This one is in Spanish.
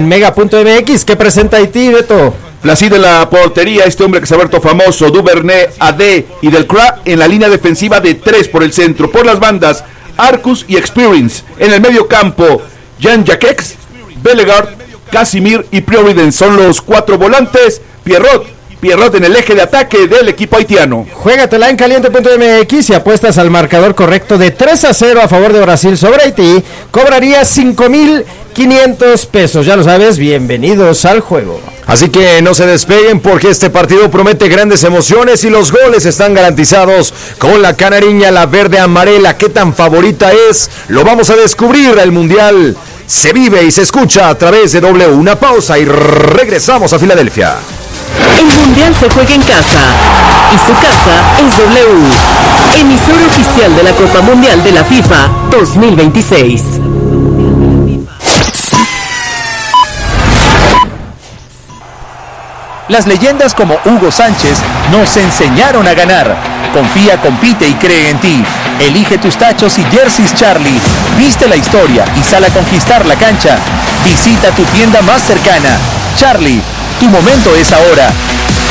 Mega.mx. ¿Qué presenta Haití, Beto? Placide en la portería, este hombre que se ha vuelto famoso, Duvernay, Adé y Delcroix en la línea defensiva de 3 por el centro. Por las bandas, Arcus y Experience. En el medio campo, Jean-Jacques, Bellegarde, Casimir y Prioridence son los 4 volantes. Pierrot en el eje de ataque del equipo haitiano. Juégatela en caliente.mx y apuestas al marcador correcto de 3-0 a favor de Brasil sobre Haití. Cobrarías 5,500 pesos. Ya lo sabes, bienvenidos al juego. Así que no se despeguen porque este partido promete grandes emociones y los goles están garantizados con la canariña, la verde amarela. ¿Qué tan favorita es? Lo vamos a descubrir. El Mundial se vive y se escucha a través de W. Una pausa y regresamos a Filadelfia. El Mundial se juega en casa y su casa es W, emisor oficial de la Copa Mundial de la FIFA 2026. Las leyendas como Hugo Sánchez nos enseñaron a ganar. Confía, compite y cree en ti. Elige tus tachos y jerseys Charlie. Viste la historia y sal a conquistar la cancha. Visita tu tienda más cercana. Charlie, tu momento es ahora.